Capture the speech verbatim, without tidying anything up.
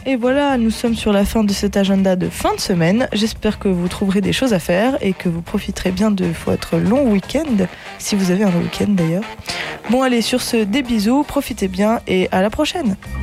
Et voilà, nous sommes sur la fin de cet agenda de fin de semaine. J'espère que vous trouverez des choses à faire et que vous profiterez bien de votre long week-end, si vous avez un long week-end d'ailleurs. Bon allez, sur ce, des bisous, profitez bien et à la prochaine.